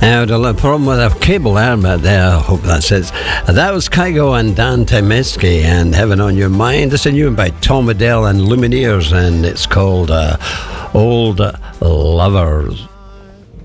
I had a little problem with a cable there, but I hope that's it. That was Kygo and Dan Tymiski and Heaven on Your Mind. It's a new one by Tom Adele and Lumineers, and it's called Old Lovers.